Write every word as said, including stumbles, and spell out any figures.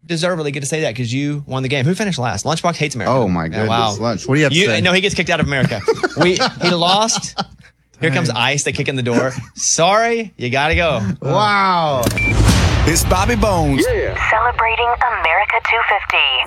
deservedly get to say that because you won the game. Who finished last? Lunchbox hates America. Oh my goodness. wow. Lunch. What do you have to you, say? No, he gets kicked out of America. we He lost. Here comes Ice. They kick in the door. Sorry, you gotta go. Wow. It's Bobby Bones. Celebrating America two fifty.